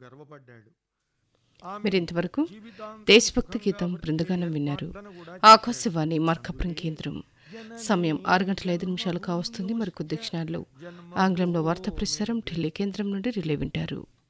గర్వపడ్డాడు. మీరు ఇంతవరకు దేశభక్తి గీతం బృందగానం విన్నారు. ఆకాశవాణి మార్కాపురం కేంద్రం. సమయం 6:05 కావస్తుంది. మరికొద్ది క్షణాల్లో ఆంగ్లంలో వార్తా ప్రసారం ఢిల్లీ కేంద్రం నుండి రిలే వింటారు.